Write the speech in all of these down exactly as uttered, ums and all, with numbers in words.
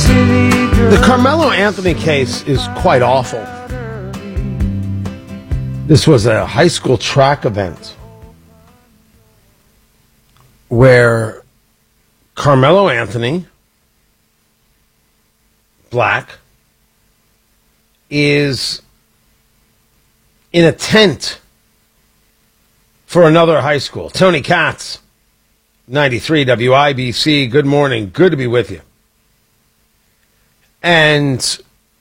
The Carmelo Anthony case is quite awful. This was a high school track event where Carmelo Anthony, black, is in a tent for another high school. Tony Katz, ninety-three W I B C, good morning. Good to be with you. And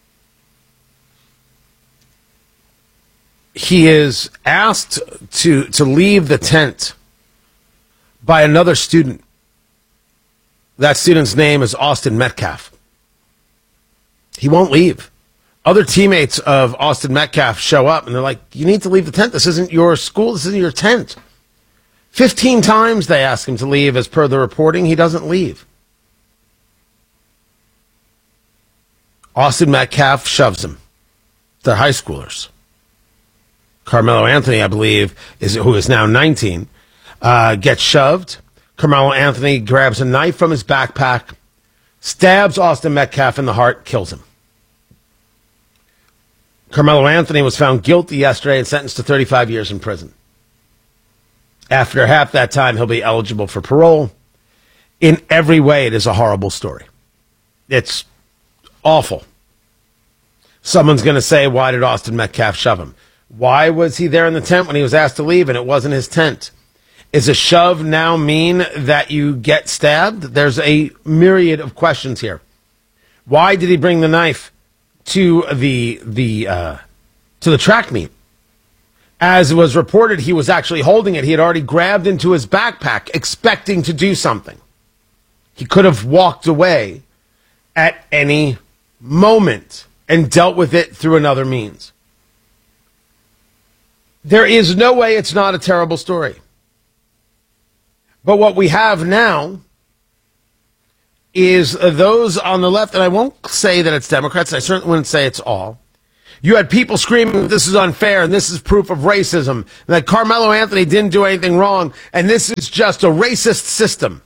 he is asked to, to leave the tent by another student. That student's name is Austin Metcalf. He won't leave. Other teammates of Austin Metcalf show up and they're like, you need to leave the tent. This isn't your school. This isn't your tent. Fifteen times they ask him to leave as per the reporting. He doesn't leave. Austin Metcalf shoves him. They're high schoolers. Carmelo Anthony, I believe, is who is now nineteen, uh, gets shoved. Carmelo Anthony grabs a knife from his backpack, stabs Austin Metcalf in the heart, kills him. Carmelo Anthony was found guilty yesterday and sentenced to thirty-five years in prison. After half that time, he'll be eligible for parole. In every way, it is a horrible story. It's awful. Someone's going to say, why did Austin Metcalf shove him? Why was he there in the tent when he was asked to leave and it wasn't his tent? Is a shove now mean that you get stabbed? There's a myriad of questions here. Why did he bring the knife to the the uh, to the track meet? As was reported, he was actually holding it. He had already grabbed into his backpack, expecting to do something. He could have walked away at any moment and dealt with it through another means. There is no way it's not a terrible story. But what we have now is those on the left, and I won't say that it's Democrats, I certainly wouldn't say it's all. You had people screaming, this is unfair, and this is proof of racism, and that Carmelo Anthony didn't do anything wrong, and this is just a racist system.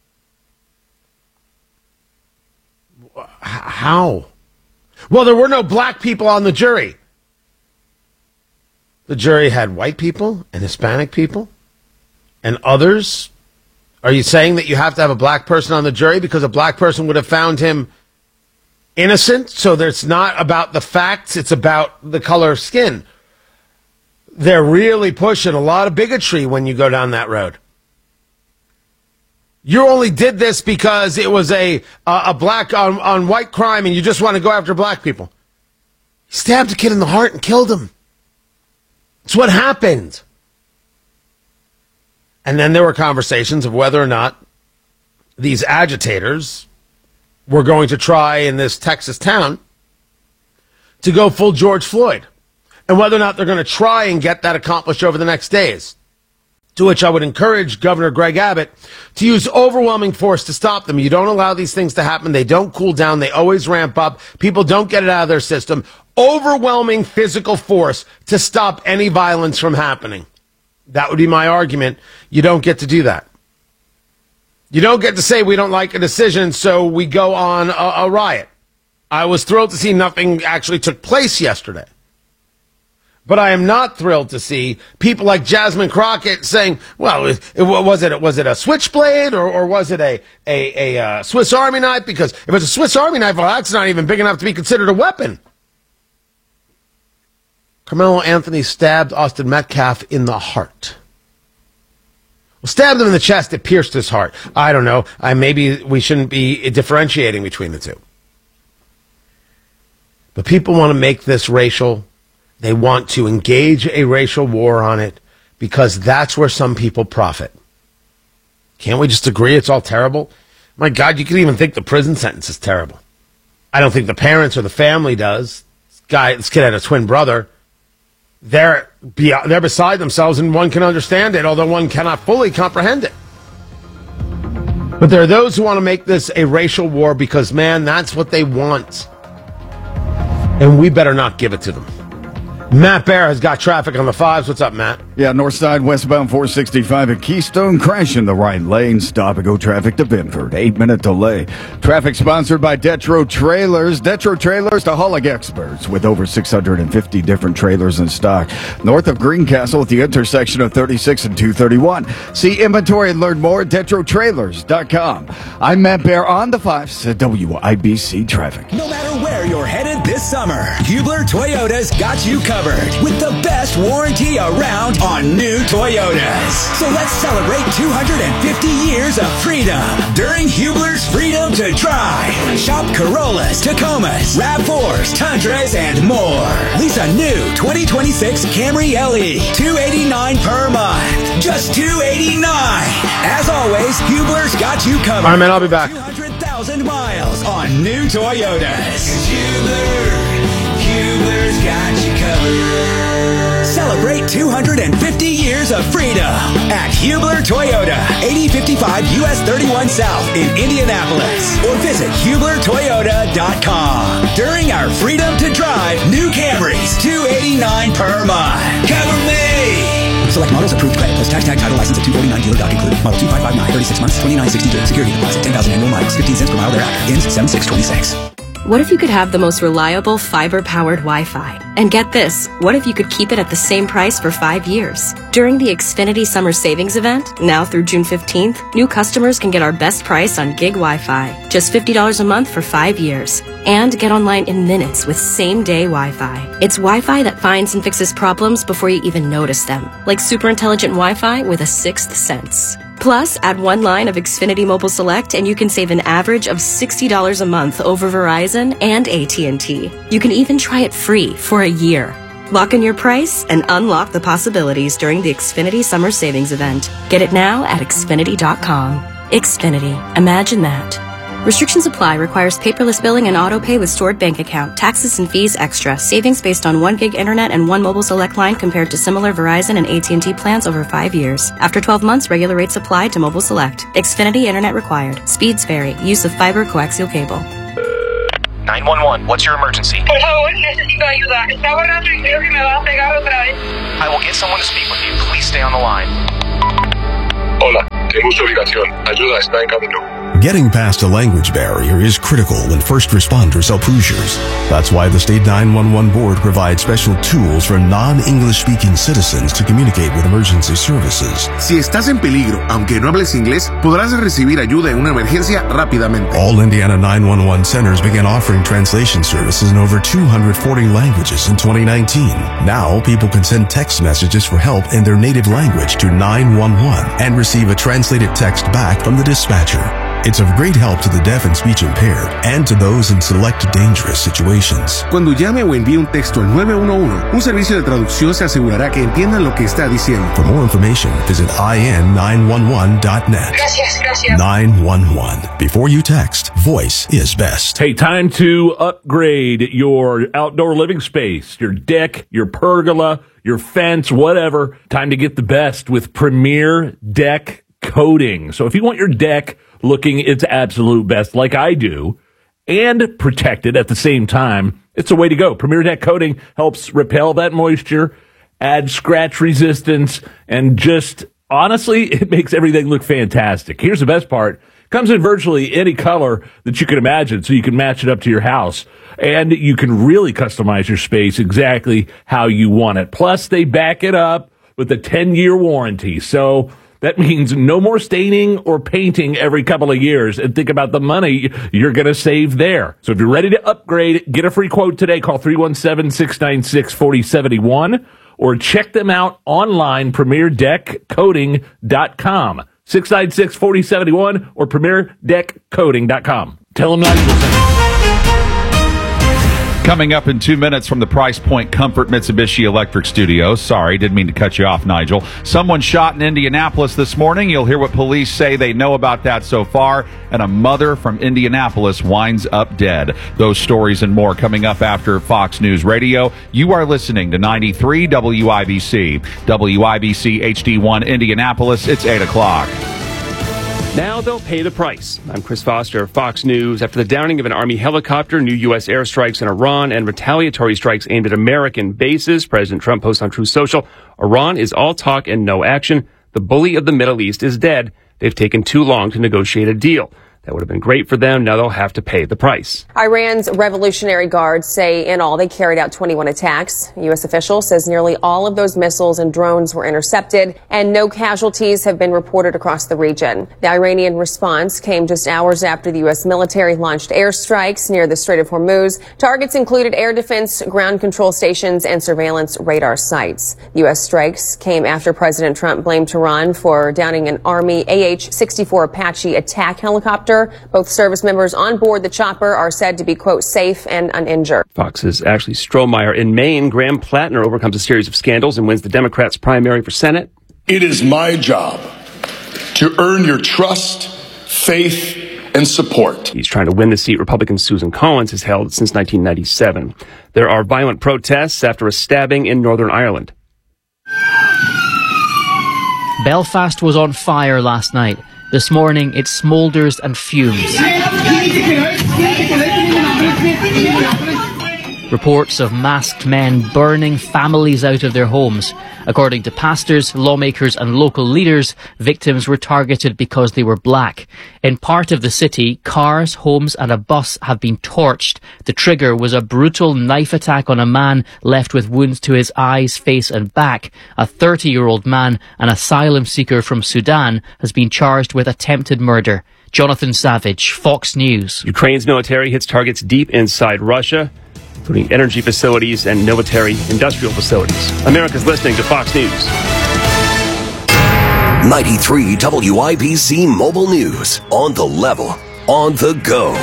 How? Well, there were no black people on the jury. The jury had white people and Hispanic people and others. Are you saying that you have to have a black person on the jury because a black person would have found him innocent? So it's not about the facts, it's about the color of skin. They're really pushing a lot of bigotry when you go down that road. You only did this because it was a a, a black on, on white crime and you just want to go after black people. He stabbed a kid in the heart and killed him. It's what happened. And then there were conversations of whether or not these agitators were going to try in this Texas town to go full George Floyd, and whether or not they're going to try and get that accomplished over the next days. To which I would encourage Governor Greg Abbott to use overwhelming force to stop them. You don't allow these things to happen. They don't cool down. They always ramp up. People don't get it out of their system. Overwhelming physical force to stop any violence from happening. That would be my argument. You don't get to do that. You don't get to say we don't like a decision, so we go on a, a riot. I was thrilled to see nothing actually took place yesterday. But I am not thrilled to see people like Jasmine Crockett saying, well, it, it, was it was it a switchblade or, or was it a, a, a uh, Swiss Army knife? Because if it's a Swiss Army knife, well, that's not even big enough to be considered a weapon. Carmelo Anthony stabbed Austin Metcalf in the heart. Well, stabbed him in the chest, it pierced his heart. I don't know. I, maybe we shouldn't be differentiating between the two. But people want to make this racial. They want to engage a racial war on it because that's where some people profit. Can't we just agree it's all terrible? My God, you can even think the prison sentence is terrible. I don't think the parents or the family does. This guy, this kid had a twin brother. They're, be, they're beside themselves, and one can understand it, although one cannot fully comprehend it. But there are those who want to make this a racial war because, man, that's what they want. And we better not give it to them. Matt Bear has got traffic on the fives. What's up, Matt? Yeah, north side, westbound four sixty-five at Keystone, crash in the right lane. Stop and go traffic to Binford. Eight-minute delay. Traffic sponsored by Detro Trailers. Detro Trailers, the hauling experts, with over six hundred fifty different trailers in stock. North of Greencastle at the intersection of thirty-six and two thirty-one. See inventory and learn more at detro trailers dot com. I'm Matt Bear on the fives at W I B C Traffic. No matter where you're headed this summer, Hubler Toyota's got you covered with the best warranty around on new Toyotas. So let's celebrate two hundred fifty years of freedom during Hubler's Freedom to Drive. Shop Corollas, Tacomas, RAV fours, Tundras, and more. Lease a new twenty twenty-six Camry L E, two hundred eighty-nine dollars per month. Just two hundred eighty-nine dollars. As always, Hubler's got you covered. All right, man, I'll be back. two hundred thousand miles on new Toyotas. Hubler, Hubler's got you covered. Celebrate two hundred fifty years of freedom at Hubler Toyota, eighty fifty-five U S thirty-one South in Indianapolis, or visit hubler toyota dot com. During our Freedom to Drive new Camrys, two hundred eighty-nine dollars per month. Cover me! Select models approved credit plus tax tag title license at two forty-nine dealer doc included. Model two five five nine, thirty-six months, twenty-nine sixty-two. Security deposit, ten thousand annual miles, fifteen cents per mile thereafter. Ends seven six twenty-six. What if you could have the most reliable fiber-powered Wi-Fi? And get this, what if you could keep it at the same price for five years? During the Xfinity Summer Savings Event, now through June fifteenth, new customers can get our best price on gig Wi-Fi, just fifty dollars a month for five years. And get online in minutes with same-day Wi-Fi. It's Wi-Fi that finds and fixes problems before you even notice them, like super intelligent Wi-Fi with a sixth sense. Plus, add one line of Xfinity Mobile Select and you can save an average of sixty dollars a month over Verizon and A T and T. You can even try it free for a year. Lock in your price and unlock the possibilities during the Xfinity Summer Savings Event. Get it now at xfinity dot com. Xfinity. Imagine that. Restrictions apply. Requires paperless billing and auto pay with stored bank account. Taxes and fees extra. Savings based on one gig internet and one mobile select line compared to similar Verizon and A T and T plans over five years. After twelve months, regular rates apply to mobile select. Xfinity internet required. Speeds vary. Use of fiber coaxial cable. nine one one, what's your emergency? Por favor, necesito ayuda. Está borracho y creo que me va a pegar otra vez. I will get someone to speak with you. Please stay on the line. Hola, tengo su ubicación. Ayuda está en camino. Getting past a language barrier is critical when first responders help Hoosiers. That's why the State nine one one Board provides special tools for non-English speaking citizens to communicate with emergency services. Si estás en peligro, aunque no hables inglés, podrás recibir ayuda en una emergencia rápidamente. All Indiana nine one one centers began offering translation services in over two hundred forty languages in twenty nineteen. Now, people can send text messages for help in their native language to nine one one and receive a translated text back from the dispatcher. It's of great help to the deaf and speech impaired and to those in select dangerous situations. Cuando llame o envíe un texto al nueve uno uno, un servicio de traducción se asegurará que entiendan lo que está diciendo. For more information, visit I N nine one one dot net. Gracias, gracias. nine one one. Before you text, voice is best. Hey, time to upgrade your outdoor living space, your deck, your pergola, your fence, whatever. Time to get the best with Premier Deck Coating. So if you want your deck looking its absolute best like I do and protected at the same time, it's a way to go. Premier Deck Coating helps repel that moisture, add scratch resistance, and just honestly, it makes everything look fantastic. Here's the best part. Comes in virtually any color that you can imagine, so you can match it up to your house. And you can really customize your space exactly how you want it. Plus, they back it up with a ten-year warranty. So that means no more staining or painting every couple of years. And think about the money you're going to save there. So if you're ready to upgrade, get a free quote today. Call three one seven, six nine six, four zero seven one or check them out online, premier deck coating dot com. six nine six, four zero seven one or premier deck coating dot com. Tell them Nigel sent. Coming up in two minutes from the Price Point Comfort Mitsubishi Electric Studios. Sorry, didn't mean to cut you off, Nigel. Someone shot in Indianapolis this morning. You'll hear what police say they know about that so far. And a mother from Indianapolis winds up dead. Those stories and more coming up after Fox News Radio. You are listening to ninety-three W I B C. W I B C H D one Indianapolis. It's eight o'clock. Now they'll pay the price. I'm Chris Foster, Fox News. After the downing of an Army helicopter, new U S airstrikes in Iran, and retaliatory strikes aimed at American bases, President Trump posts on Truth Social, Iran is all talk and no action. The bully of the Middle East is dead. They've taken too long to negotiate a deal. That would have been great for them. Now they'll have to pay the price. Iran's Revolutionary Guards say in all they carried out twenty-one attacks. A U S official says nearly all of those missiles and drones were intercepted and no casualties have been reported across the region. The Iranian response came just hours after the U S military launched airstrikes near the Strait of Hormuz. Targets included air defense, ground control stations, and surveillance radar sites. U S strikes came after President Trump blamed Tehran for downing an Army A H sixty-four Apache attack helicopter. Both service members on board the chopper are said to be, quote, safe and uninjured. Fox's Ashley Strohmeyer. In Maine, Graham Plattner overcomes a series of scandals and wins the Democrats' primary for Senate. It is my job to earn your trust, faith, and support. He's trying to win the seat Republican Susan Collins has held since nineteen ninety-seven. There are violent protests after a stabbing in Northern Ireland. Belfast was on fire last night. This morning, it smoulders and fumes. Reports of masked men burning families out of their homes. According to pastors, lawmakers and local leaders, victims were targeted because they were black. In part of the city, cars, homes and a bus have been torched. The trigger was a brutal knife attack on a man left with wounds to his eyes, face and back. A thirty-year-old man, an asylum seeker from Sudan, has been charged with attempted murder. Jonathan Savage, Fox News. Ukraine's military hits targets deep inside Russia, including energy facilities and military industrial facilities. America's listening to Fox News. ninety-three W I B C Mobile News. On the level, on the go.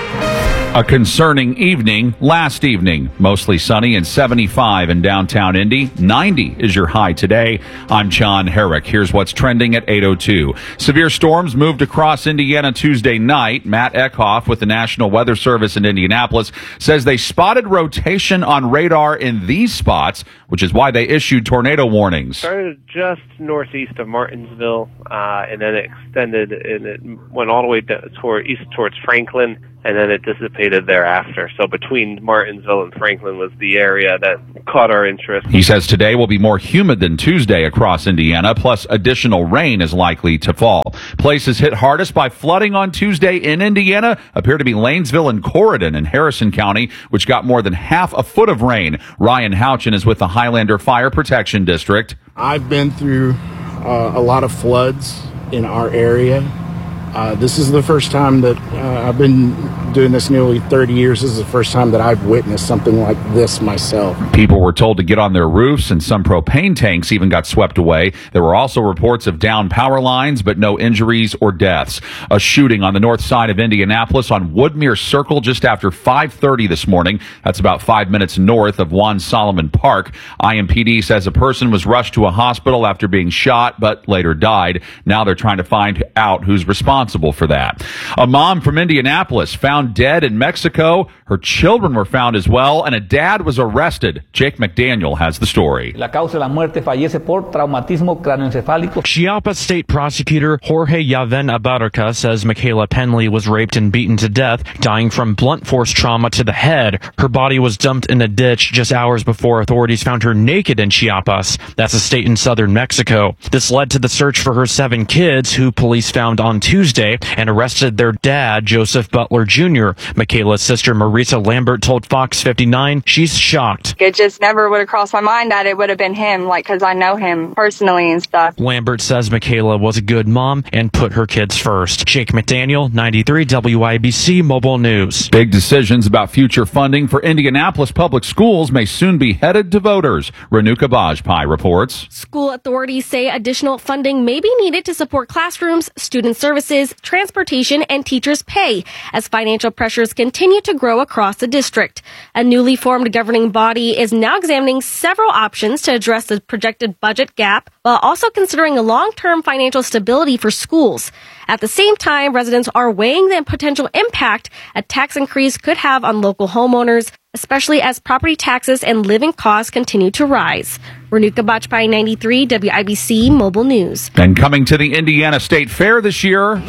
A concerning evening last evening. Mostly sunny and seventy-five in downtown Indy. ninety is your high today. I'm John Herrick. Here's what's trending at eight oh two. Severe storms moved across Indiana Tuesday night. Matt Eckhoff with the National Weather Service in Indianapolis says they spotted rotation on radar in these spots, which is why they issued tornado warnings. Started just northeast of Martinsville, uh, and then it extended and it went all the way to, toward east towards Franklin, and then it dissipated thereafter. So between Martinsville and Franklin was the area that caught our interest. He says today will be more humid than Tuesday across Indiana, plus additional rain is likely to fall. Places hit hardest by flooding on Tuesday in Indiana appear to be Lanesville and Corydon in Harrison County, which got more than half a foot of rain. Ryan Houchin is with the Highlander Fire Protection District. I've been through uh, a lot of floods in our area. Uh, this is the first time that uh, I've been doing this nearly thirty years. This is the first time that I've witnessed something like this myself. People were told to get on their roofs, and some propane tanks even got swept away. There were also reports of downed power lines, but no injuries or deaths. A shooting on the north side of Indianapolis on Woodmere Circle just after five thirty this morning. That's about five minutes north of Juan Solomon Park. I M P D says a person was rushed to a hospital after being shot, but later died. Now they're trying to find out who's responsible for that. A mom from Indianapolis found dead in Mexico. Her children were found as well, and a dad was arrested. Jake McDaniel has the story. La causa de la muerte fallece por traumatismo cráneoencefálico. Chiapas State Prosecutor Jorge Yaven Abarca says Michaela Penley was raped and beaten to death, dying from blunt force trauma to the head. Her body was dumped in a ditch just hours before authorities found her naked in Chiapas. That's a state in southern Mexico. This led to the search for her seven kids, who police found on Tuesday and arrested their dad, Joseph Butler Junior Michaela's sister, Marisa Lambert, told Fox fifty-nine she's shocked. It just never would have crossed my mind that it would have been him, like, because I know him personally and stuff. Lambert says Michaela was a good mom and put her kids first. Jake McDaniel, ninety-three W I B C Mobile News. Big decisions about future funding for Indianapolis public schools may soon be headed to voters. Renuka Bajpai reports. School authorities say additional funding may be needed to support classrooms, student services, transportation, and teachers' pay as financial pressures continue to grow across the district. A newly formed governing body is now examining several options to address the projected budget gap, while also considering a long-term financial stability for schools. At the same time, residents are weighing the potential impact a tax increase could have on local homeowners, especially as property taxes and living costs continue to rise. Renuka Bachpai, ninety-three W I B C Mobile News. And coming to the Indiana State Fair this year,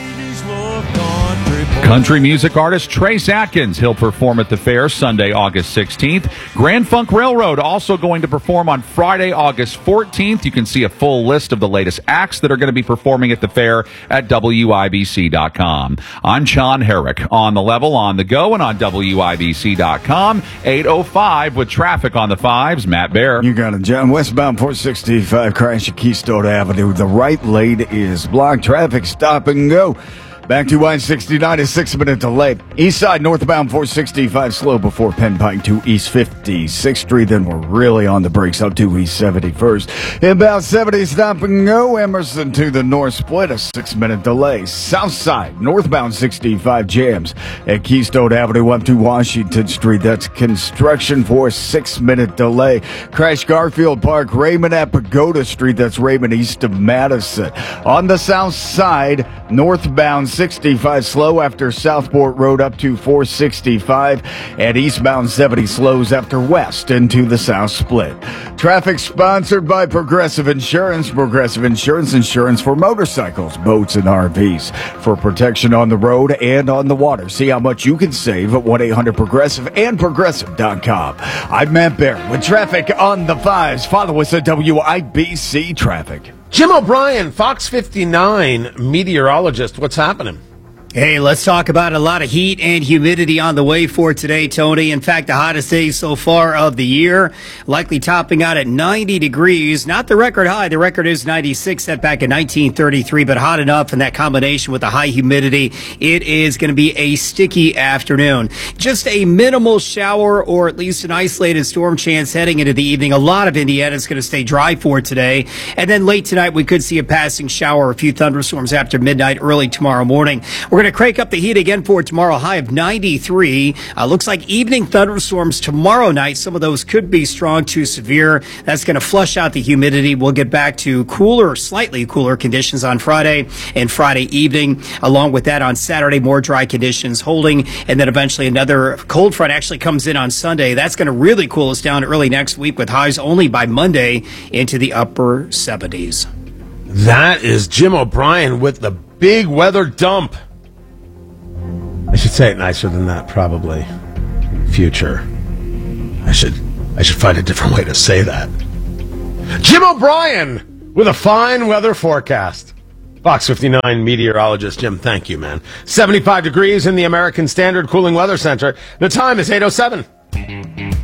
country music artist Trace Atkins. He'll perform at the fair Sunday, August sixteenth. Grand Funk Railroad also going to perform on Friday, August fourteenth. You can see a full list of the latest acts that are going to be performing at the fair at W I B C dot com. I'm John Herrick on the level, on the go, and on W I B C dot com. eight oh five with traffic on the fives. Matt Bear. You got it, John. Westbound four sixty-five crash at Keystone Avenue. The right lane is blocked. Traffic stop and go. Back to I sixty-nine, a six-minute delay. East side, northbound four sixty-five, slow before Penn Pike to East fifty-sixth Street. Then we're really on the brakes up to East seventy-first. Inbound seventy, stop and go. Emerson to the north split, a six-minute delay. South side, northbound sixty-five, jams at Keystone Avenue up to Washington Street. That's construction for a six-minute delay. Crash Garfield Park, Raymond at Pagoda Street. That's Raymond east of Madison. On the south side, northbound sixty-five slow after Southport Road up to four sixty-five, and eastbound seventy slows after west into the south split. Traffic sponsored by Progressive Insurance. Progressive Insurance, insurance for motorcycles, boats, and R Vs. For protection on the road and on the water. See how much you can save at one eight hundred progressive and progressive dot com. I'm Matt Bear with traffic on the fives. Follow us at W I B C Traffic. Jim O'Brien, Fox fifty-nine meteorologist. What's happening? Hey, let's talk about a lot of heat and humidity on the way for today, Tony. In fact, the hottest day so far of the year, likely topping out at ninety degrees. Not the record high. The record is ninety-six, set back in nineteen thirty-three, but hot enough in that combination with the high humidity. It is going to be a sticky afternoon. Just a minimal shower or at least an isolated storm chance heading into the evening. A lot of Indiana is going to stay dry for today. And then late tonight, we could see a passing shower, a few thunderstorms after midnight, early tomorrow morning. We're going to crank up the heat again for tomorrow, high of ninety-three. Uh, looks like evening thunderstorms tomorrow night. Some of those could be strong to severe. That's going to flush out the humidity. We'll get back to cooler, slightly cooler conditions on Friday and Friday evening. Along with that, on Saturday, more dry conditions holding. And then eventually another cold front actually comes in on Sunday. That's going to really cool us down early next week with highs only by Monday into the upper seventies. That is Jim O'Brien with the big weather dump. I should say it nicer than that, probably. Future. I should I should find a different way to say that. Jim O'Brien with a fine weather forecast. Fox fifty-nine meteorologist Jim, thank you, man. seventy-five degrees in the American Standard Cooling Weather Center. The time is eight oh seven.